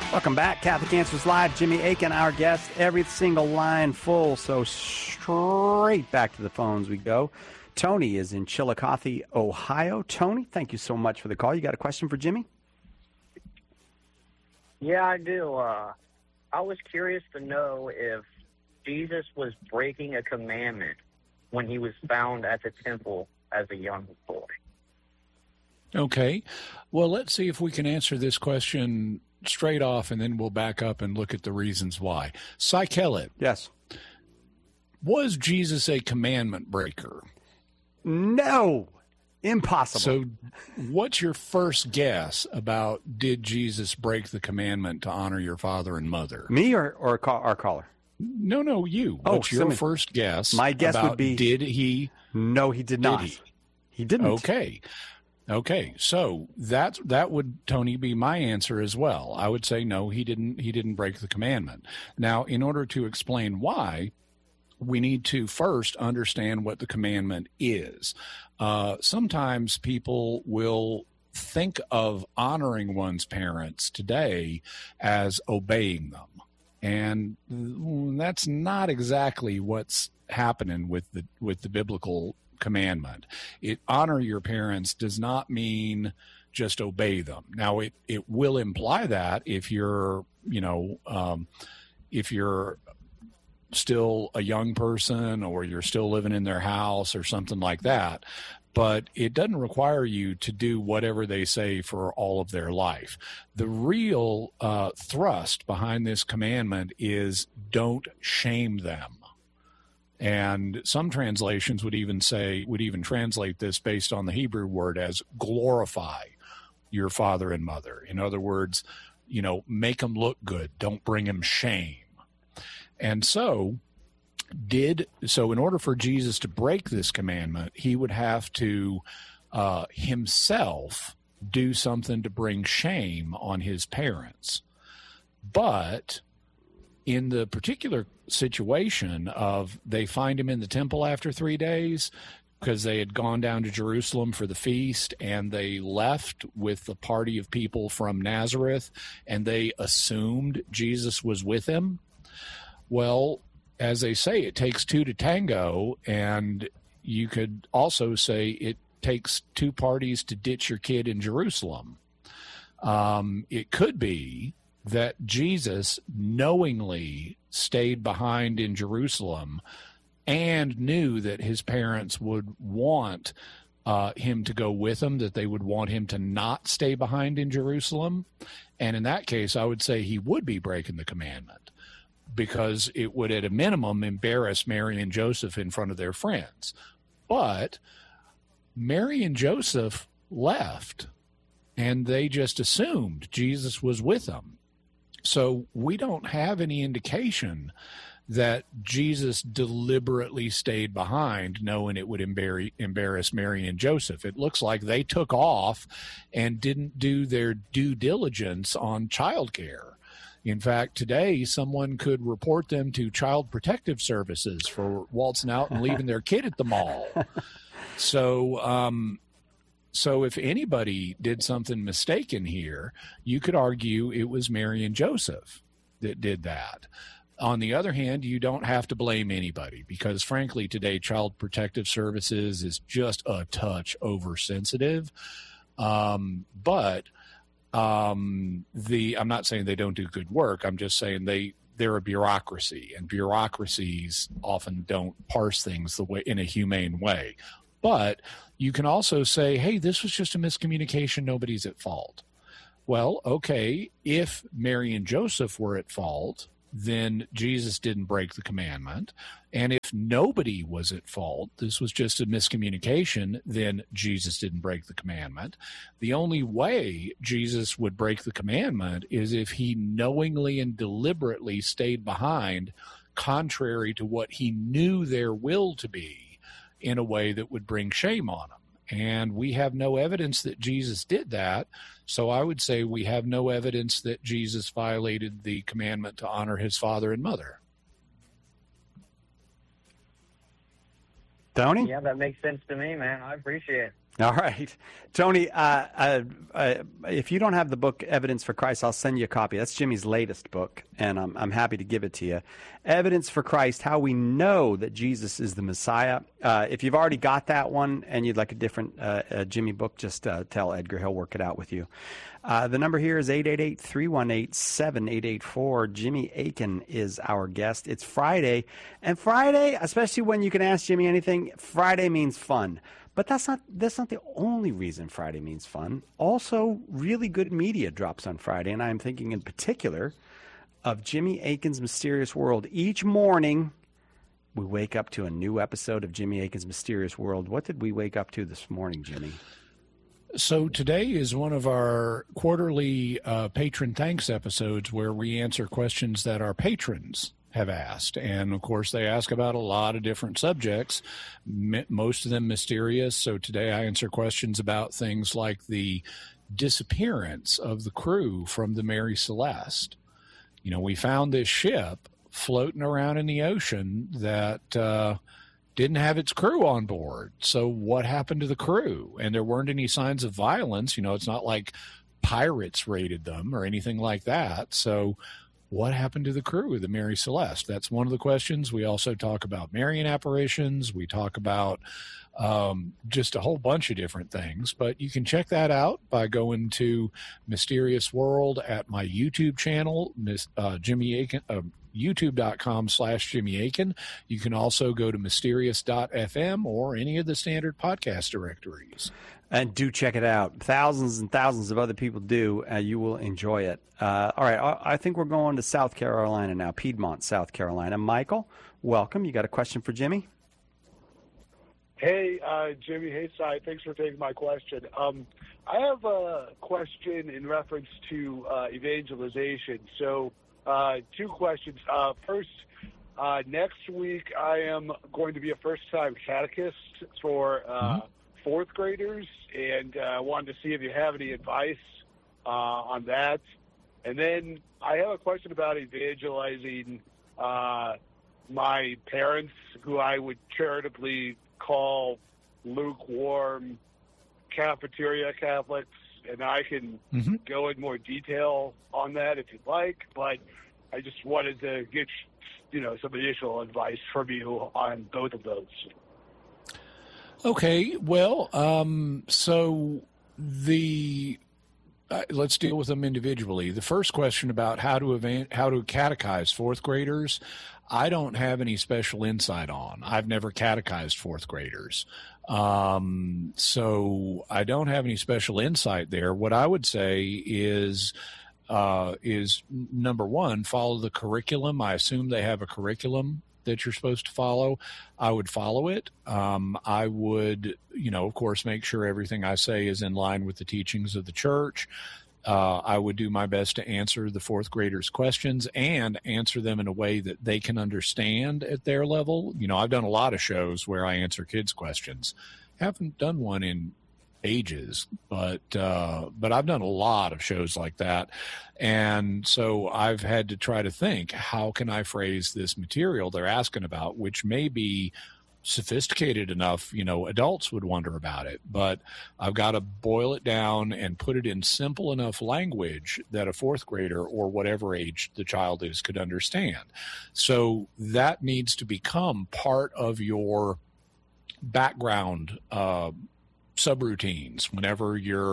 Welcome back. Catholic Answers Live. Jimmy Akin, our guest. Every single line full, so straight back to the phones we go. Tony is in Chillicothe, Ohio. Tony, thank you so much for the call. You got a question for Jimmy? Yeah, I do. I was curious to know if Jesus was breaking a commandment when he was found at the temple as a young boy. Okay. Well, let's see if we can answer this question straight off, and then we'll back up and look at the reasons why. Cy Kellett. Yes. Was Jesus a commandment breaker? No. Impossible. So what's your first guess about did Jesus break the commandment to honor your father and mother? Me or our caller? No, you. Oh, what's your first guess? My guess would be, did he? No, he did not. He didn't. Okay. So that would, Tony, be my answer as well. I would say no, he didn't break the commandment. Now, in order to explain why, we need to first understand what the commandment is. Sometimes people will think of honoring one's parents today as obeying them. And that's not exactly what's happening with the biblical commandment. Honor your parents does not mean just obey them. Now, it will imply that if you're still a young person or you're still living in their house or something like that. But it doesn't require you to do whatever they say for all of their life. The real thrust behind this commandment is don't shame them. And some translations would even translate this based on the Hebrew word as glorify your father and mother. In other words, make them look good. Don't bring them shame. And so in order for Jesus to break this commandment, he would have to himself do something to bring shame on his parents. But in the particular situation of they find him in the temple after 3 days because they had gone down to Jerusalem for the feast and they left with the party of people from Nazareth and they assumed Jesus was with him. Well, as they say, it takes two to tango, and you could also say it takes two parties to ditch your kid in Jerusalem. It could be that Jesus knowingly stayed behind in Jerusalem and knew that his parents would want him to go with them, that they would want him to not stay behind in Jerusalem. And in that case, I would say he would be breaking the commandment, because it would at a minimum embarrass Mary and Joseph in front of their friends. But Mary and Joseph left, and they just assumed Jesus was with them. So we don't have any indication that Jesus deliberately stayed behind knowing it would embarrass Mary and Joseph. It looks like they took off and didn't do their due diligence on childcare. In fact, today, someone could report them to Child Protective Services for waltzing out and leaving their kid at the mall. So if anybody did something mistaken here, you could argue it was Mary and Joseph that did that. On the other hand, you don't have to blame anybody because, frankly, today, Child Protective Services is just a touch oversensitive. I'm not saying they don't do good work. I'm just saying they're a bureaucracy, and bureaucracies often don't parse things in a humane way. But you can also say, hey, this was just a miscommunication. Nobody's at fault. Well, okay, if Mary and Joseph were at fault, then Jesus didn't break the commandment. And if nobody was at fault, this was just a miscommunication, then Jesus didn't break the commandment. The only way Jesus would break the commandment is if he knowingly and deliberately stayed behind, contrary to what he knew their will to be, in a way that would bring shame on him. And we have no evidence that Jesus did that. So I would say we have no evidence that Jesus violated the commandment to honor his father and mother. Tony? Yeah, that makes sense to me, man. I appreciate it. All right. Tony, if you don't have the book Evidence for Christ, I'll send you a copy. That's Jimmy's latest book, and I'm happy to give it to you. Evidence for Christ, How We Know That Jesus is the Messiah. If you've already got that one and you'd like a different Jimmy book, just tell Edgar. He'll work it out with you. The number here is 888-318-7884. Jimmy Akin is our guest. It's Friday, and Friday, especially when you can ask Jimmy anything, Friday means fun. But that's not the only reason Friday means fun. Also, really good media drops on Friday, and I'm thinking in particular of Jimmy Akin's Mysterious World. Each morning, we wake up to a new episode of Jimmy Akin's Mysterious World. What did we wake up to this morning, Jimmy? So today is one of our quarterly patron thanks episodes where we answer questions that our patrons have asked. And of course, they ask about a lot of different subjects, most of them mysterious. So today I answer questions about things like the disappearance of the crew from the Mary Celeste. You know, we found this ship floating around in the ocean that didn't have its crew on board. So what happened to the crew? And there weren't any signs of violence. You know, it's not like pirates raided them or anything like that. So what happened to the crew of the Mary Celeste? That's one of the questions. We also talk about Marian apparitions. We talk about just a whole bunch of different things. But you can check that out by going to Mysterious World at my YouTube channel, Jimmy Akin, youtube.com/Jimmy Akin. You can also go to mysterious.fm or any of the standard podcast directories. And do check it out. Thousands and thousands of other people do. You will enjoy it. All right, I think we're going to South Carolina now, Piedmont, South Carolina. Michael, welcome. You got a question for Jimmy? Hey, Jimmy. Hey, Cy. Thanks for taking my question. I have a question in reference to evangelization. So two questions. First, next week I am going to be a first-time catechist for fourth graders, and I wanted to see if you have any advice on that. And then I have a question about evangelizing my parents, who I would charitably call lukewarm cafeteria Catholics, and I can go in more detail on that if you'd like, but I just wanted to get some additional advice from you on both of those. Okay, well, so let's deal with them individually. The first question about how to catechize fourth graders, I don't have any special insight on. I've never catechized fourth graders. So I don't have any special insight there. What I would say is number one, follow the curriculum. I assume they have a curriculum that you're supposed to follow. I would follow it. I would, of course, make sure everything I say is in line with the teachings of the church. I would do my best to answer the fourth graders' questions and answer them in a way that they can understand at their level. I've done a lot of shows where I answer kids' questions. Haven't done one in ages, but I've done a lot of shows like that. And so I've had to try to think, how can I phrase this material they're asking about, which may be sophisticated enough, adults would wonder about it, but I've got to boil it down and put it in simple enough language that a fourth grader or whatever age the child is could understand. So that needs to become part of your background subroutines whenever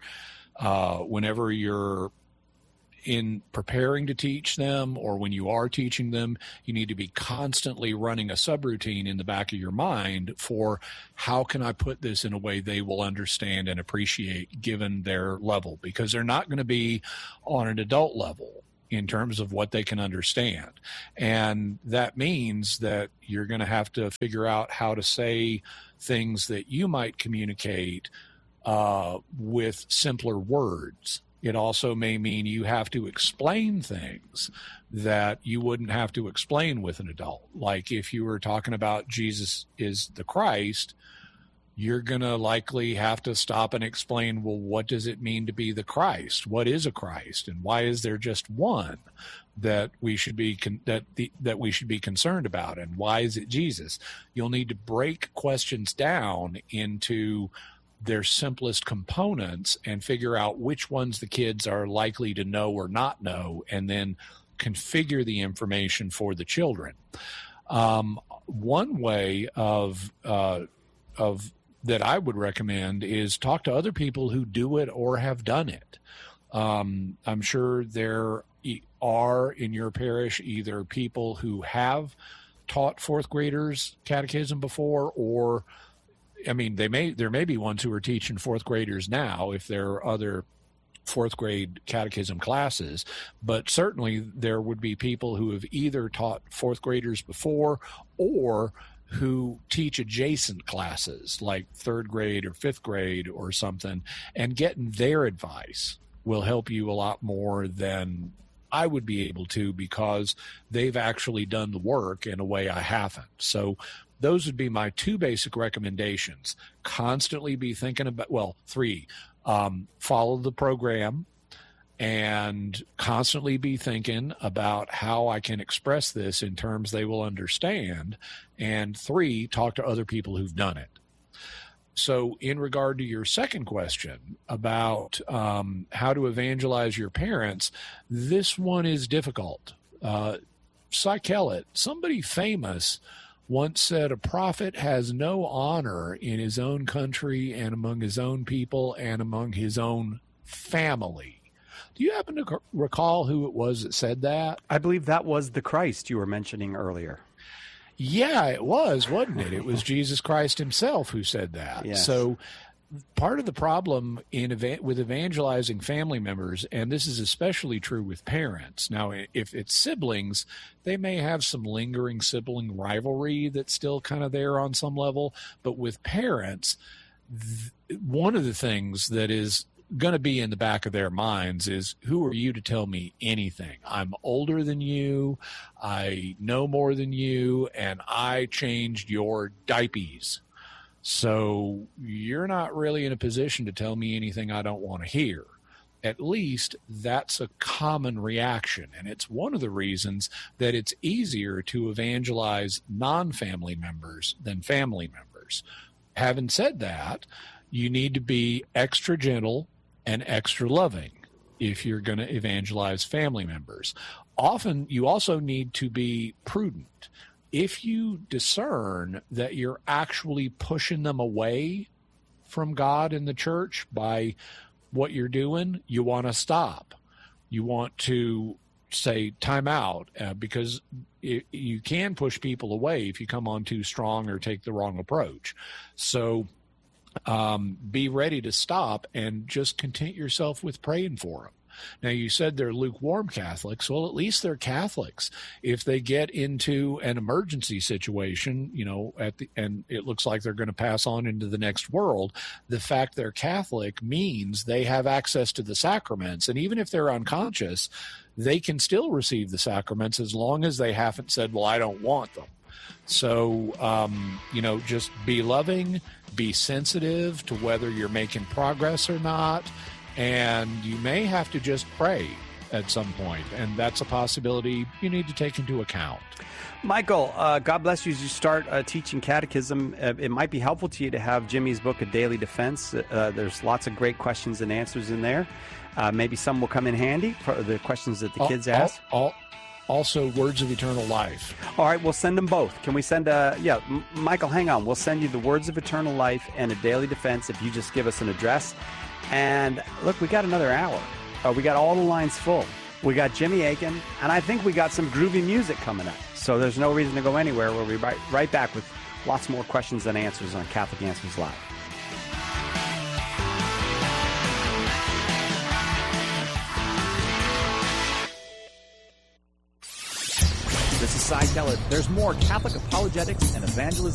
you're in preparing to teach them, or when you are teaching them. You need to be constantly running a subroutine in the back of your mind for how can I put this in a way they will understand and appreciate given their level, because they're not going to be on an adult level in terms of what they can understand. And that means that you're going to have to figure out how to say things that you might communicate with simpler words. It also may mean you have to explain things that you wouldn't have to explain with an adult. Like if you were talking about Jesus is the Christ, you're going to likely have to stop and explain, well, what does it mean to be the Christ? What is a Christ? And why is there just one that we should be that we should be concerned about? And why is it Jesus? You'll need to break questions down into their simplest components and figure out which ones the kids are likely to know or not know, and then configure the information for the children. One way of that I would recommend is talk to other people who do it or have done it. I'm sure there are in your parish either people who have taught fourth graders catechism before, or there may be ones who are teaching fourth graders now if there are other fourth grade catechism classes, but certainly there would be people who have either taught fourth graders before or who teach adjacent classes like third grade or fifth grade or something, and getting their advice will help you a lot more than I would be able to, because they've actually done the work in a way I haven't. So those would be my two basic recommendations. Constantly be thinking about, three, follow the program and constantly be thinking about how I can express this in terms they will understand. And three, talk to other people who've done it. So in regard to your second question about how to evangelize your parents, this one is difficult. Cy Kellett, somebody famous, once said, a prophet has no honor in his own country and among his own people and among his own family. Do you happen to recall who it was that said that? I believe that was the Christ you were mentioning earlier. Yeah, it was, wasn't it? It was Jesus Christ himself who said that. Yes. So part of the problem with evangelizing family members, and this is especially true with parents. Now, if it's siblings, they may have some lingering sibling rivalry that's still kind of there on some level. But with parents, one of the things that is going to be in the back of their minds is, who are you to tell me anything? I'm older than you, I know more than you, and I changed your diapers. So you're not really in a position to tell me anything I don't want to hear. At least that's a common reaction, and it's one of the reasons that it's easier to evangelize non-family members than family members. Having said that, you need to be extra gentle and extra loving if you're going to evangelize family members. Often, you also need to be prudent. If you discern that you're actually pushing them away from God and the church by what you're doing, you want to stop. You want to say time out, because you can push people away if you come on too strong or take the wrong approach. So be ready to stop and just content yourself with praying for them. Now, you said they're lukewarm Catholics. Well, at least they're Catholics. If they get into an emergency situation, and it looks like they're going to pass on into the next world, the fact they're Catholic means they have access to the sacraments. And even if they're unconscious, they can still receive the sacraments as long as they haven't said, well, I don't want them. So, just be loving, be sensitive to whether you're making progress or not. And you may have to just pray at some point, and that's a possibility you need to take into account. Michael, God bless you as you start teaching catechism. It might be helpful to you to have Jimmy's book, A Daily Defense. There's lots of great questions and answers in there. Maybe some will come in handy for the questions that the kids ask. Also, Words of Eternal Life. All right, we'll send them both. Can we send Michael, hang on. We'll send you the Words of Eternal Life and A Daily Defense if you just give us an address. And look, we got another hour. We got all the lines full. We got Jimmy Akin, and I think we got some groovy music coming up. So there's no reason to go anywhere. We'll be right back with lots more questions and answers on Catholic Answers Live. This is Cy Kellett. There's more Catholic apologetics and evangelization